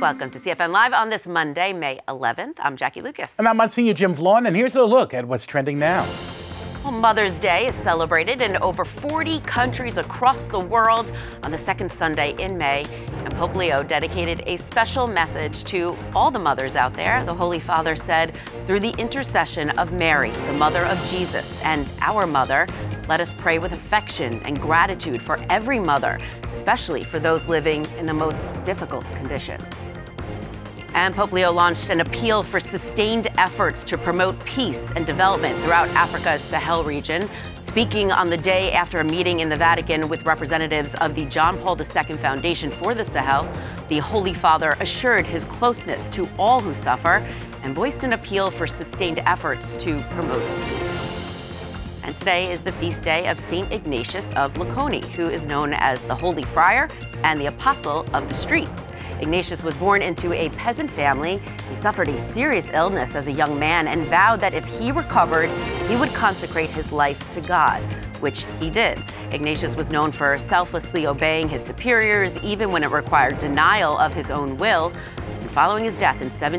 Welcome to CFN Live on this Monday, May 11th. I'm Jackie Lucas. And I'm Monsignor Jim Vaughn, and here's a look at what's trending now. Well, Mother's Day is celebrated in over 40 countries across the world on the second Sunday in May. And Pope Leo dedicated a special message to all the mothers out there. The Holy Father said, through the intercession of Mary, the mother of Jesus, and our mother, let us pray with affection and gratitude for every mother, especially for those living in the most difficult conditions. And Pope Leo launched an appeal for sustained efforts to promote peace and development throughout Africa's Sahel region. Speaking on the day after a meeting in the Vatican with representatives of the John Paul II Foundation for the Sahel, the Holy Father assured his closeness to all who suffer and voiced an appeal for sustained efforts to promote peace. And today is the feast day of St. Ignatius of Leuconi, who is known as the Holy Friar and the Apostle of the Streets. Ignatius was born into a peasant family. He suffered a serious illness as a young man and vowed that if he recovered, he would consecrate his life to God, which he did. Ignatius was known for selflessly obeying his superiors, even when it required denial of his own will. And following his death in